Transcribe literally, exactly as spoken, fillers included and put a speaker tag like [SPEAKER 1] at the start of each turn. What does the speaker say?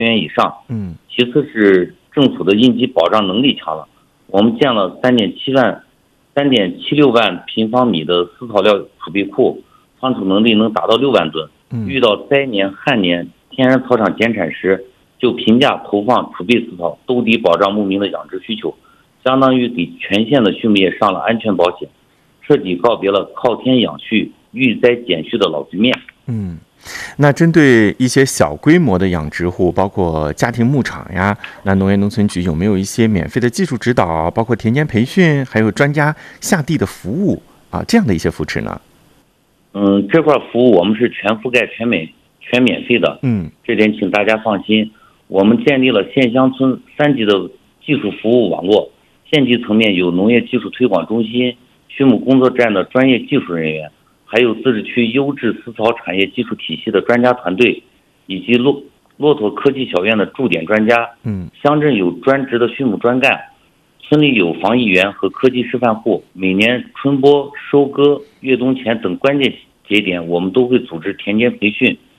[SPEAKER 1] 元以上。
[SPEAKER 2] 嗯，
[SPEAKER 1] 其次是政府的应急保障能力强了，我们建了三点七万、三点七六万平方米的饲草料储备库，仓储能力能达到六万吨。遇到灾年、旱年，天然草场减产时，就平价投放储备饲草，兜底保障牧民的养殖需求，相当于给全县的畜牧业上了安全保险，彻底告别了靠天养畜、遇灾减畜的老局面。
[SPEAKER 2] 嗯，那针对一些小规模的养殖户，包括家庭牧场呀，那农业农村局有没有一些免费的技术指导，包括田间培训，还有专家下地的服务啊，这样的一些扶持呢？
[SPEAKER 1] 嗯，这块服务我们是全覆盖、全免、全免费的。
[SPEAKER 2] 嗯，
[SPEAKER 1] 这点请大家放心。我们建立了县乡村三级的技术服务网络，县级层面有农业技术推广中心、畜牧工作站的专业技术人员，还有自治区优质饲草产业技术体系的专家团队，以及骆骆驼科技小院的驻点专家。
[SPEAKER 2] 嗯，
[SPEAKER 1] 乡镇有专职的畜牧专干，村里有防疫员和科技示范户。每年春播、收割、越冬前等关键节点，我们都会组织田间培训，